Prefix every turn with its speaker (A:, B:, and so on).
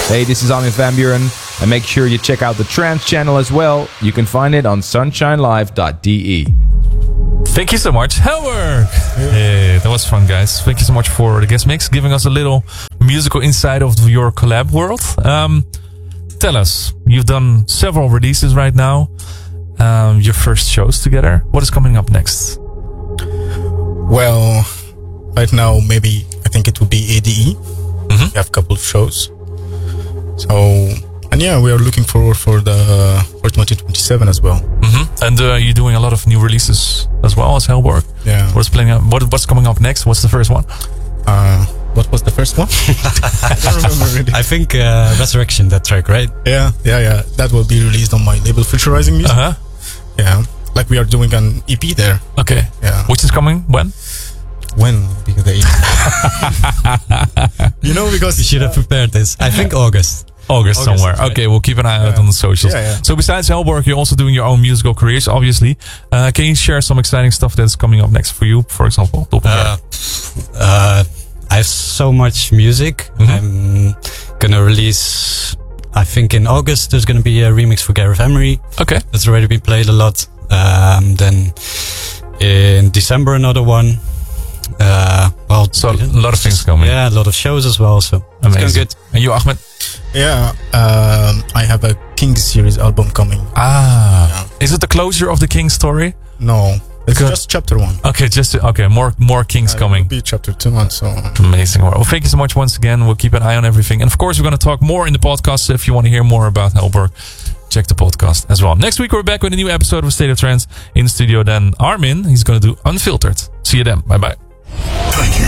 A: Hey, this is Armin van Buuren, and make sure you check out the trance channel as well. You can find it on sunshinelive.de.
B: Thank you so much, Hellwork. Yeah, that was fun, guys. Thank you so much for the guest mix, giving us a little musical insight of your collab world. Tell us, you've done several releases right now. Your first shows together. What is coming up next?
C: Well, right now, maybe I think it will be ADE. We have a couple of shows. So, and yeah, we are looking forward for 2027 as well.
B: And you're doing a lot of new releases as well as Hellwork.
C: Yeah.
B: What's coming up next? What's the first one?
C: What was the first one? I don't remember really.
D: I think Resurrection, that track, right?
C: Yeah. That will be released on my label Futurizing Music. Yeah, like we are doing an EP there.
B: Okay.
C: Yeah.
B: Which is coming when?
C: When will be the EP? Because
D: You should have prepared this. I think August
B: somewhere.
D: Right.
B: Okay, we'll keep an eye out on the socials.
C: Yeah.
B: So besides Hellwork, you're also doing your own musical careers, obviously. Can you share some exciting stuff that's coming up next for you, for example?
D: I have so much music. I'm gonna release, I think in August, there's gonna be a remix for Gareth Emery.
B: Okay.
D: That's already been played a lot. Then in December, another one.
B: So a lot of things coming.
D: Yeah, a lot of shows as well. So
B: amazing.
D: it's going good.
B: And you, Ahmed?
C: Yeah, I have a King series album coming.
B: Is it the closure of the King story?
C: No, it's just chapter 1.
B: Okay, more Kings coming.
C: It will be chapter 2 and so on.
B: Amazing. Well, thank you so much once again. We'll keep an eye on everything. And of course, we're going to talk more in the podcast. So if you want to hear more about Hellwork, check the podcast as well. Next week, we're back with a new episode of State of Trance in the studio. Then Armin, he's going to do Unfiltered. See you then. Bye-bye.